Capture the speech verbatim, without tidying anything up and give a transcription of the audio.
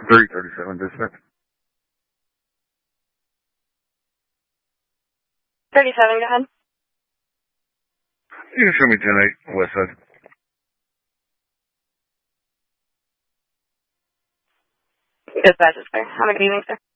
three thirty-seven, dispatch. thirty-seven, go ahead. You can show me ten eight, west side. Dispatch is clear. Have a good evening, sir.